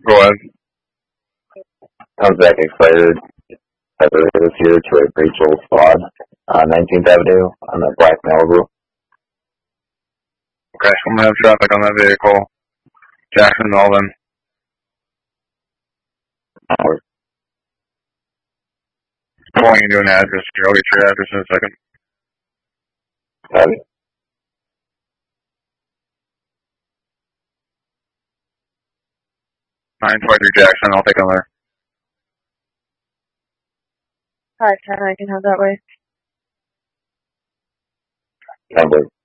Go ahead. Comes back expired February this year to a Rachel Squad on 19th Avenue on the Black Malibu. Okay, I'm gonna have traffic on that vehicle. Jackson Melvin. Pulling into an address here. I'll get your address in a second. Got it. 923 Jackson, I'll take him there. 510, I can have that way. Number